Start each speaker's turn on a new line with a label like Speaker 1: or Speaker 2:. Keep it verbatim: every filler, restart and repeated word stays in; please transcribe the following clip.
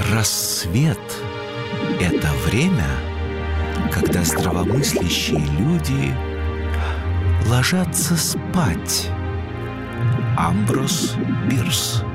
Speaker 1: Рассвет – это время, когда здравомыслящие люди ложатся спать. Амброс Бирс.